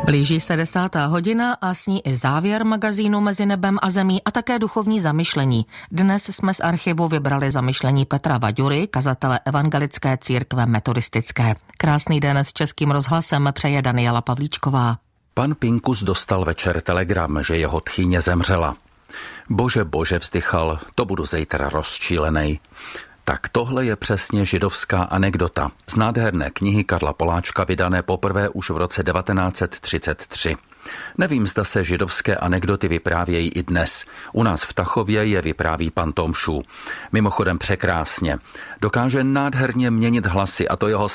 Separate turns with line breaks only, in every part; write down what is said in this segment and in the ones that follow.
Blíží se 10. hodina a s ní i závěr magazínu Mezi nebem a zemí a také duchovní zamyšlení. Dnes jsme z archivu vybrali zamyšlení Petra Vaďury, kazatele Evangelické církve metodistické. Krásný den s Českým rozhlasem přeje Daniela Pavlíčková.
Pan Pinkus dostal večer telegram, že jeho tchýně zemřela. Bože, bože, vzdychal, to budu zítra rozčílenej. Tak tohle je přesně židovská anekdota z nádherné knihy Karla Poláčka, vydané poprvé už v roce 1933. Nevím, zda se židovské anekdoty vyprávějí i dnes. U nás v Tachově je vypráví pan Tomšů. Mimochodem překrásně. Dokáže nádherně měnit hlasy a to jeho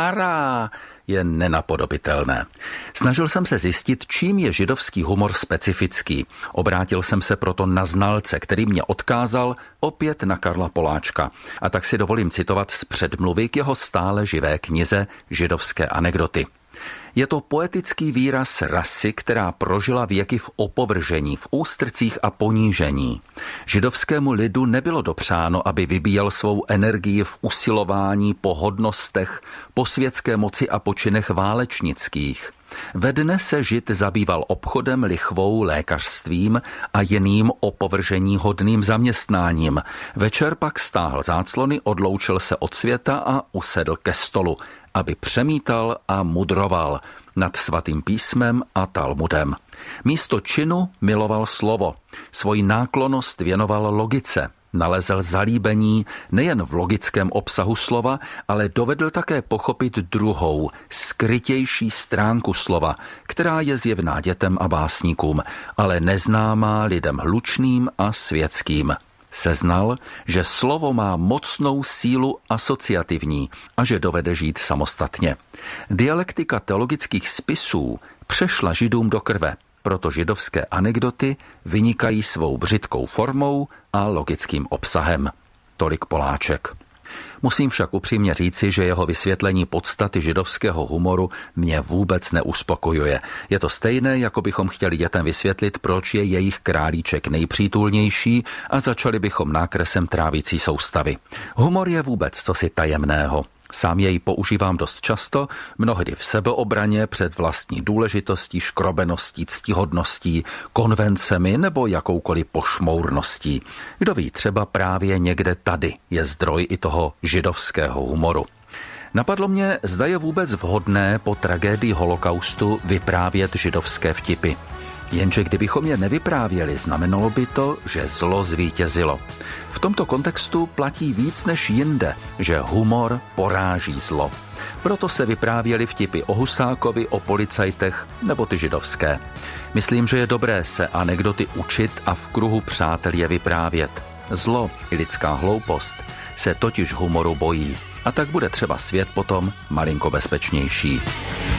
Sára je nenapodobitelné. Snažil jsem se zjistit, čím je židovský humor specifický. Obrátil jsem se proto na znalce, který mě odkázal opět na Karla Poláčka. A tak si dovolím citovat z předmluvy k jeho stále živé knize Židovské anekdoty. Je to poetický výraz rasy, která prožila věky v opovržení, v ústrcích a ponížení. Židovskému lidu nebylo dopřáno, aby vybíjel svou energii v usilování po hodnostech, po světské moci a počinech válečnických. Ve dne se Žid zabýval obchodem, lichvou, lékařstvím a jiným opovržení hodným zaměstnáním. Večer pak stáhl záclony, odloučil se od světa a usedl ke stolu, aby přemítal a mudroval nad svatým písmem a Talmudem. Místo činu miloval slovo, svoji náklonnost věnoval logice, nalezl zalíbení nejen v logickém obsahu slova, ale dovedl také pochopit druhou, skrytější stránku slova, která je zjevná dětem a básníkům, ale neznámá lidem hlučným a světským. Seznal, že slovo má mocnou sílu asociativní a že dovede žít samostatně. Dialektika teologických spisů přešla Židům do krve, proto židovské anekdoty vynikají svou břitkou formou a logickým obsahem. Tolik Poláček. Musím však upřímně říci, že jeho vysvětlení podstaty židovského humoru mě vůbec neuspokojuje. Je to stejné, jako bychom chtěli dětem vysvětlit, proč je jejich králíček nejpřítulnější a začali bychom nákresem trávicí soustavy. Humor je vůbec cosi tajemného. Sám jej používám dost často, mnohdy v sebeobraně před vlastní důležitostí, škrobeností, ctihodností, konvencemi nebo jakoukoliv pošmourností. Kdo ví, třeba právě někde tady je zdroj i toho židovského humoru. Napadlo mě, zda je vůbec vhodné po tragédii holokaustu vyprávět židovské vtipy. Jenže kdybychom je nevyprávěli, znamenalo by to, že zlo zvítězilo. V tomto kontextu platí víc než jinde, že humor poráží zlo. Proto se vyprávěli vtipy o Husákovi, o policajtech nebo ty židovské. Myslím, že je dobré se anekdoty učit a v kruhu přátel je vyprávět. Zlo i lidská hloupost se totiž humoru bojí. A tak bude třeba svět potom malinko bezpečnější.